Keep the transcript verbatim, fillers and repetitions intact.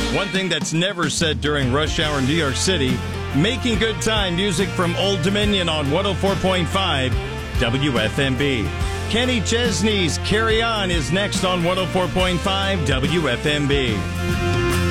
One thing that's never said during rush hour in New York City, making good time music from Old Dominion on one oh four point five W F M B. Kenny Chesney's Carry On is next on one oh four point five W F M B.